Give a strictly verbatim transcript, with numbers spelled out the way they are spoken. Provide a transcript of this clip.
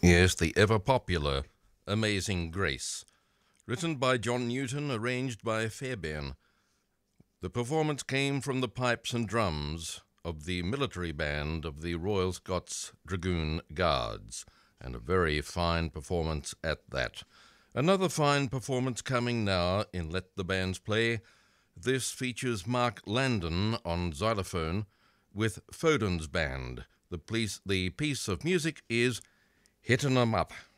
Yes, the ever-popular Amazing Grace, written by John Newton, arranged by Fairbairn. The performance came from the pipes and drums of the military band of the Royal Scots Dragoon Guards, and a very fine performance at that. Another fine performance coming now in Let the Bands Play. This features Mark Landon on xylophone with Foden's band. The, piece, the piece of music is Hittin' 'em Up.